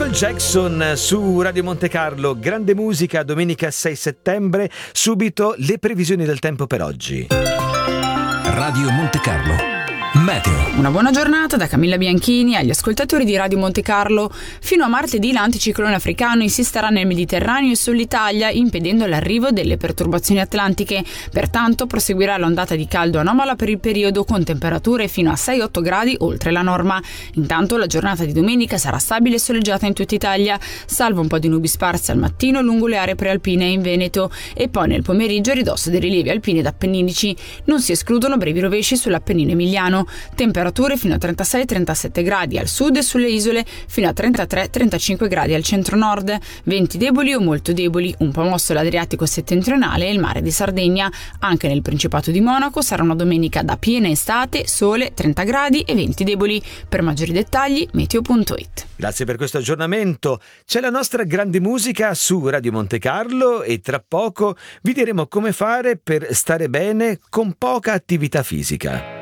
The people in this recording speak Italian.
Michael Jackson su Radio Monte Carlo, grande musica, domenica 6 settembre, subito le previsioni del tempo per oggi. Radio Monte Carlo Meteo. Una buona giornata da Camilla Bianchini agli ascoltatori di Radio Monte Carlo. Fino a martedì l'anticiclone africano insisterà nel Mediterraneo e sull'Italia, impedendo l'arrivo delle perturbazioni atlantiche. Pertanto proseguirà l'ondata di caldo anomala per il periodo, con temperature fino a 6-8 gradi oltre la norma. Intanto la giornata di domenica sarà stabile e soleggiata in tutta Italia, salvo un po' di nubi sparse al mattino lungo le aree prealpine e in Veneto, e poi nel pomeriggio a ridosso dei rilievi alpini ed appenninici. Non si escludono brevi rovesci sull'Appennino emiliano. Temperature fino a 36-37 gradi al sud e sulle isole, fino a 33-35 gradi al centro-nord. Venti deboli o molto deboli, un po' mosso l'Adriatico settentrionale e il mare di Sardegna. Anche nel Principato di Monaco sarà una domenica da piena estate, sole, 30 gradi e venti deboli. Per maggiori dettagli meteo.it. Grazie per questo aggiornamento. C'è la nostra grande musica su Radio Monte Carlo e tra poco vi diremo come fare per stare bene con poca attività fisica.